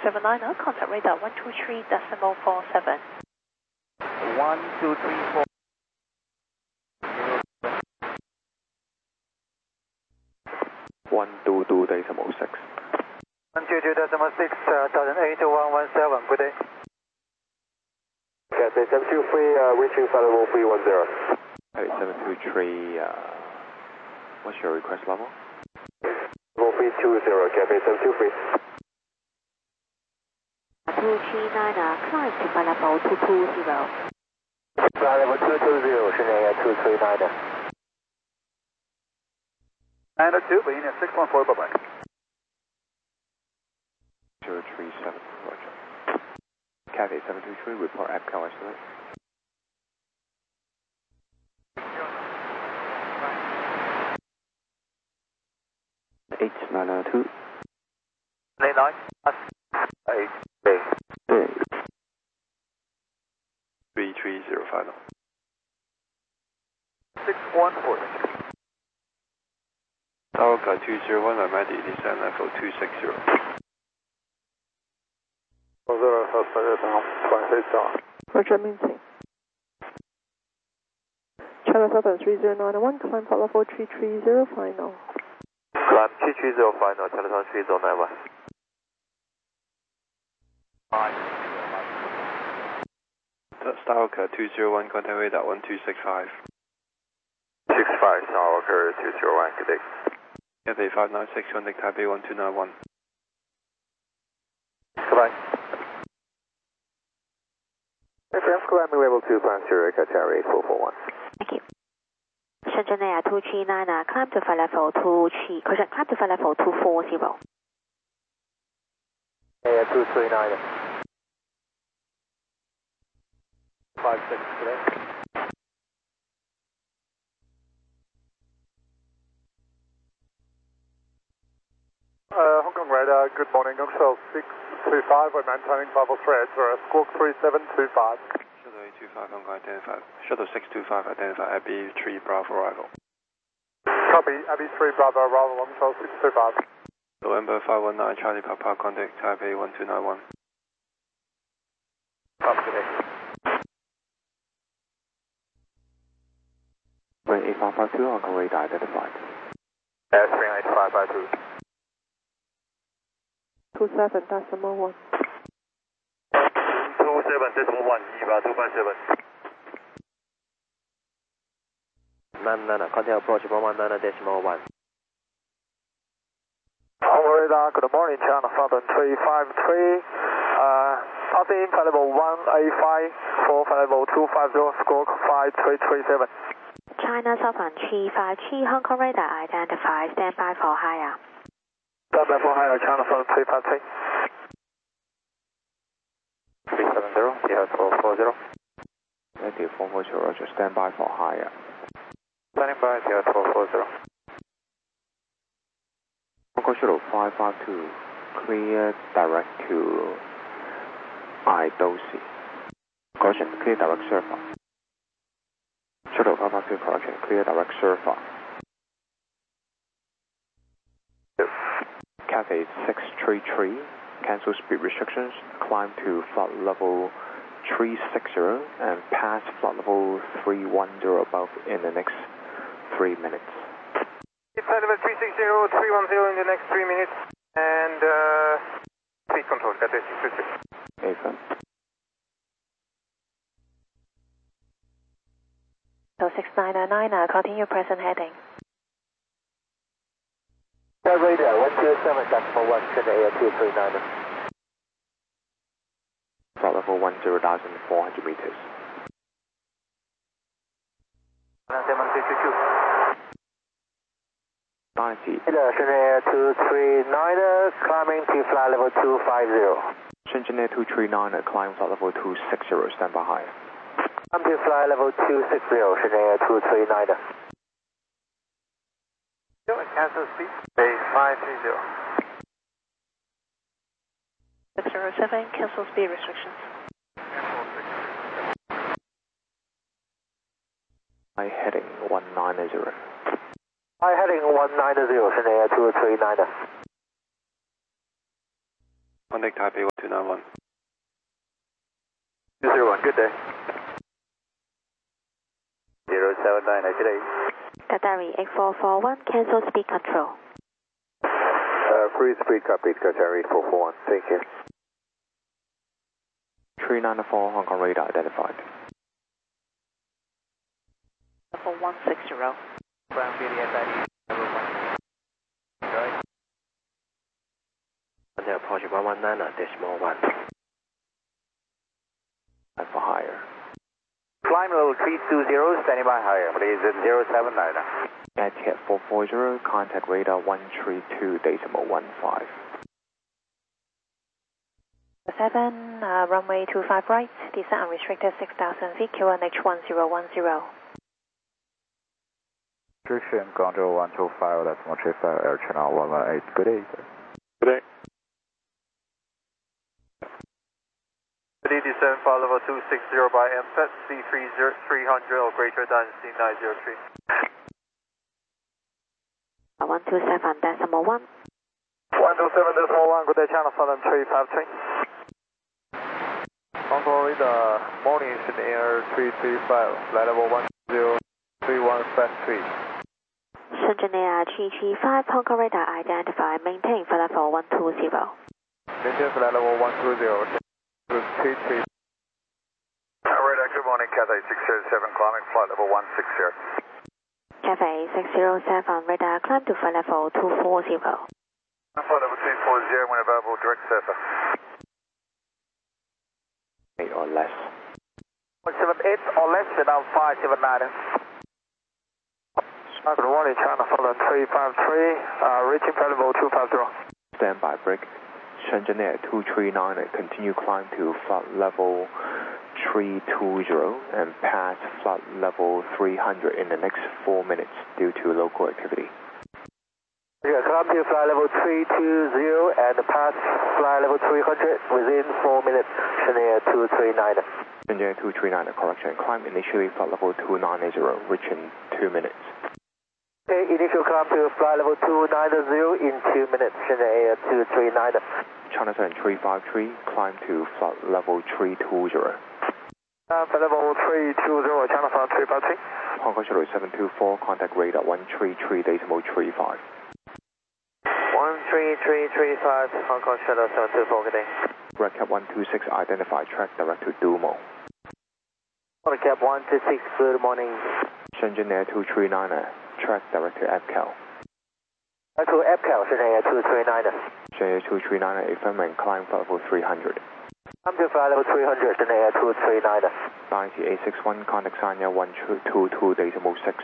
079er, contact radar 123.47. 1234. 122.6. 122.6, 1008-117, good day. Cathay 723, reaching flight level 310. Hey, 723, what's your request level? Level 320, Cathay 723. 239er, climb to flight level 220. Flight level 220,深圳 239er. 902, beginning at 614, bye-bye. 037, roger. Cathay 723, report APCAL estimate. Eight 902. 89, 8, 330 final. 614. Tower 201, I'm ready, descend level 260. Roger, maintain. China Southern 3091, climb flight level 330, final. Climb 230 final, Teleton 3091. Stalker 201, contact radar 1265. 65, Stalker 201, good day. Cathay 596, contact Taipei 1291. Goodbye. FM climbing level 250, Qatar 8441. Thank you. Shenzhen Air 239er, climb to flight level 240. Air 239er. 56 today. Hong Kong radar, good morning, Youngsell 625, we're maintaining level 3 at squawk 3725. Shuttle 825, Hong Kong identified. Shuttle 625, identified Abbey 3 Bravo arrival. Copy, Abbey 3 Bravo, arrival Youngsell 625. November 519, Charlie Papa, contact Taipei 1291. Copy, good day. Wait, 8552, Hong Kong radar identified. 39552. 27.1. 27.1, 257. Nana, contact approach 119.1. Hong Kong radar, good morning, China Southern 353. Passing flight level 185 for flight level 250, squawk 5337. China Southern 353, Hong Kong radar identified, stand by for higher. Stand by for higher, China Southern 353. 370, yeah, 440. Native 440, roger, stand by for higher. Standing by, yeah, 440. Hong Kong Shuttle 552, clear direct to Idosi. Correction, clear direct surfer. Shuttle 552, correction, clear direct surfer. Cathay 633, cancel speed restrictions, climb to flight level 360 and pass flight level 310 above in the next 3 minutes. Flight level 360, 310 in the next 3 minutes, and speed control, Cathay 633. Affirm. So 6909er, continue present heading. Radar 127.1, Shenzhen Air 239er. Flight level 10,400 meters. 7322. 90. Shenzhen Air 239er, climbing to flight level 250. Shenzhen Air 239, climb flight level 260, stand by higher. Climb to flight level 260, Shenzhen Air 239er. Cancel speed, base 530. 607, cancel speed restrictions. High heading 190. High heading 190, Shenzhen Air 239er. Contact Taipei 1291. 201, good day. 079, good day. Qatari 8441, cancel speed control. Free speed copy, Qatari 441, thank you. 394 Hong Kong radar identified. 4160. Ground BDS level 1. Right. Approach 119.1. And for higher. Climb level 320, standing by higher, please, at 079. Etihad 440, contact radar 132.15. 7, runway 25 right, descent unrestricted 6,000 feet, QNH 1010. Restriction, Control 125, that's Montreal Air Channel 118. Good day, sir. Good day. Good day, descent, flight level 260 by MPET, C300 or greater than C903. 127.1. 127.1, good day, Channel Southern 353. Hong Kong radar, morning in air 335, flight level 103153. Shenzhen Air 335, Hong Kong radar identified, maintain flight level 120. Maintain flight level 120, 233. Radar, good morning, Cathay 607, climbing flight level 160. Cathay 607, radar climb to flight level 240. Flight level 240, when available, direct surface. 8 or less. 178 or less, without 579. Good morning, China Southern 353, reaching flight level 250. Standby break. Shenzhen Air 239, continue climb to flight level 320 and pass flight level 300 in the next 4 minutes due to local activity. Yeah, climb to flight level 320 and pass flight level 300 within 4 minutes. Shenzhen Air 239. Shenzhen Air 239, correction. Climb initially flight level 290, reach in 2 minutes. Okay, initial climb to flight level 290 in 2 minutes. Shenzhen Air 239. China Southern 353, climb to flight level 320. Flight level 320, China Southern 353. Hong Kong Shuttle 724, contact radar 133.35. 13335, Hong Kong Shuttle 724, good day. Red Cap 126, identified track direct to Dumo. Red Cap 126, good morning. Shenzhen Air 239, track direct to FCAL. To FCAL, Shenzhen Air 239. Shenzhen Air 239, affirm and climb flight level 300. Climb to flight level 300, Shenzhen Air 239. Dynasty A61, contact Sanya 122.6.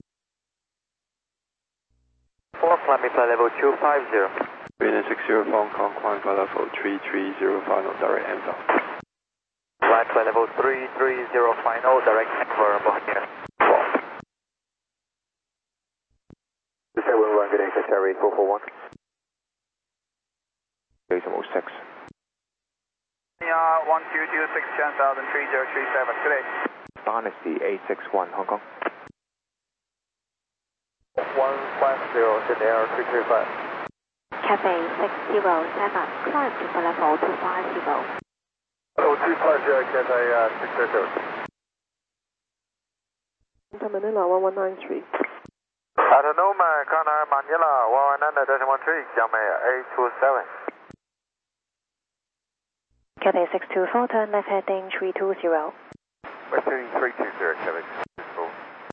4, climbing flight level 250. Vienna 60 Hong Kong, climb flight level 3305, final direct inbound. Flight level 330, final direct verbal here. 271, good day, Qatari 441. 806. 1226, 10,000, 3037, good day. Dynasty A61, Hong Kong. 150, Shenzhen Air 335. Cathay 607, climb to flight level 250. Hello, 250, Cathay 600. Santa Manila 1193. Autonoma, Ghana, Manila, 119.13, Yame 827. Cathay 624, turn left heading 320. Western 320, Cathay 624.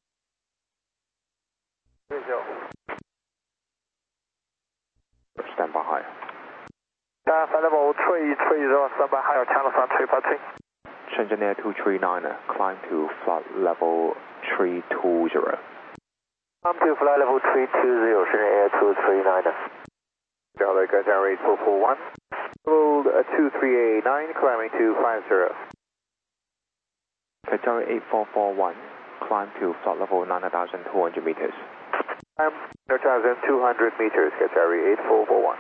30. Stand by higher. Flight level 330, stand by higher, Channel Southern 353. Shenzhen Air 239, climb to flight level 320. Climb to flight level 320, Shenzhen Air 239. Delta Qatari 441. Hold 2389, climbing to 50. Qatari 8441, climb to flight level 9,200 meters. 9,200 meters, Qatari 8441.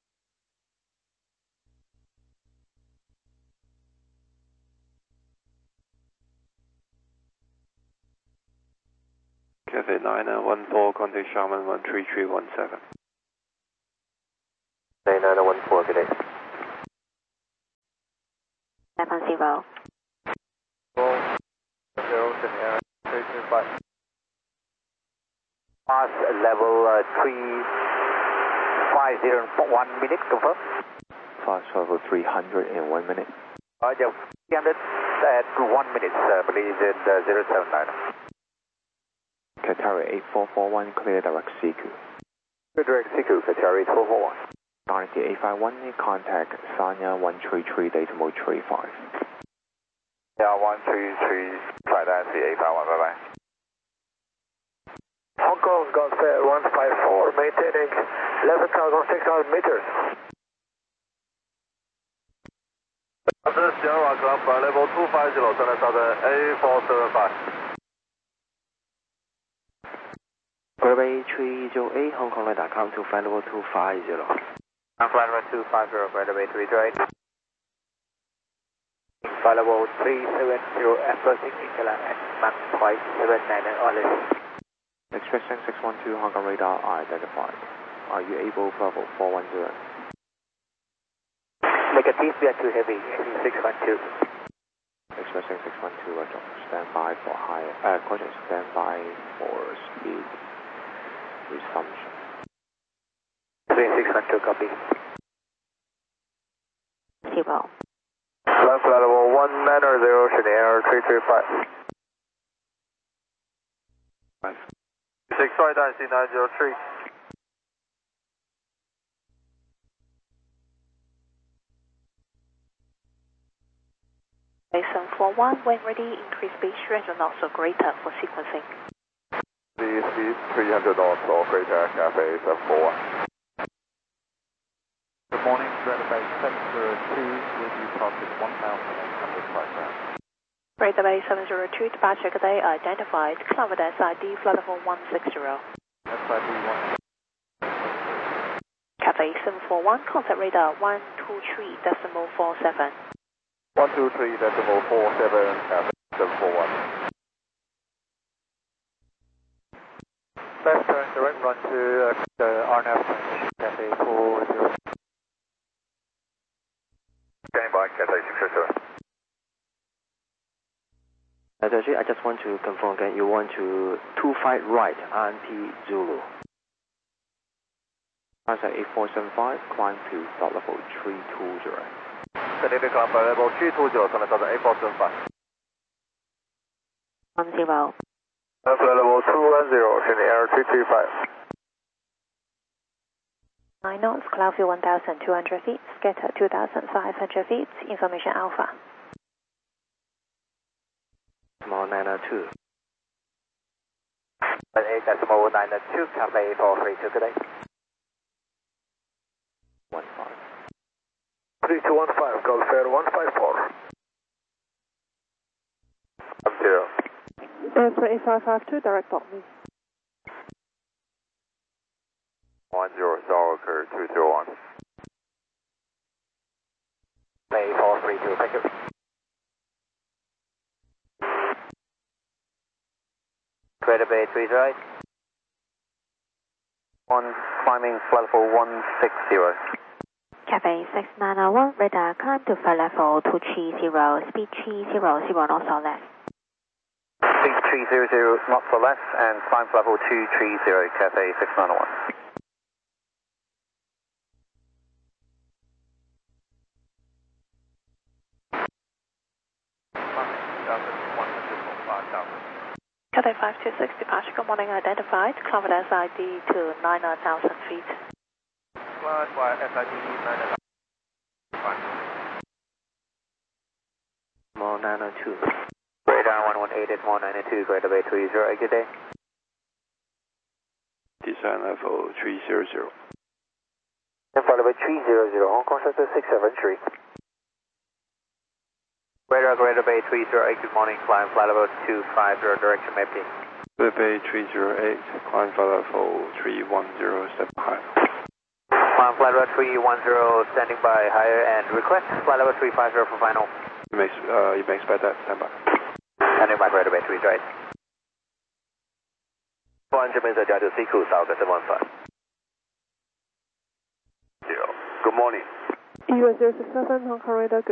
Cathay 914, contact Sharman 13317. Cathay 914, good day. Zero. 325. Pass level 350 in 1 minute, confirm. Fast level 300 in 1 minute. Yeah, 300 at 1 minute, please, in 079. Qatari 8441, clear direct CQ. Clear direct CQ, Qatari 8441. RT 851, contact Sanya 133, data mode 35. Yeah, 133, flight IC 851, bye bye. Hong Kong, got fair 154, maintaining 11,600 meters. This is Sierra Club, level 250, turn southern A475. Runway 308, Hong Kong radar, come to flight level 250. I'm flight level 250, runway 338. Flight level 370, approaching England at Mach 579 only. Expression 612, Hong Kong radar identified. Are you able for level 410? Negative, we are too heavy, 612. Expression 612, Roger. Stand by for higher, caution, stand by for speed resumption. 3612, copy. Zero. Flight level 190, ocean air 335. 6 flight IC 903. Basin 41, when ready, increase speed range and also greater for sequencing. The speed 300 knots or greater, Cathay 741. Good morning, Red Bay 702, will be approximately 1,800 micrograms. Radar Bay 702, departure today identified, climb with SID, flight level 160. SID 1. Cathay 741, contact radar 123.47. 123.47, Cathay 741. Left turn, direct run to RNAV, Cathay 40. Standing by, Cathay 607. I just want to confirm again, you want to 25 right, RNP Zulu. Answer 8475, climb to flight level 320. Canadian climb by level 320, turn southern A475. 10. Flight level 210, ocean air 335. 9 knots, cloud view 1,200 feet, scatter 2,500 feet, information alpha. Small 902. 8.902, Cathay 432 today. 15. 3215, Gulf Air 154. Up 0. Air 8552, direct on me. 10, Zoroker 201. Bay 432, thank you. Greater Bay 3 right. 1 climbing flight level 160. Cathay 6901, radar climb to flight level 230, speed 300 knots or less. Speed 300 knots or less and climb level 230, Cathay 6901. Cathay 526, departure good morning identified, climb with SID to 9,000 feet. Flight by SID 9,000. Small 902. Radar 118 at 192, Greater Bay 30, good day. Descent level 300. Flight level 300, Hong Kong Center 673. Radar Greater Bay 308, good morning, climb flight level 250, direction mapping. Greater Bay 308, climb flight level 310, high. Climb flight level 310, standing by higher and request flight level 350 for final. You may expect that, stand by. Standing by Greater Bay 308. 1这边再加就 C 库扫个715。Good morning. US 067, Hong Kong radar.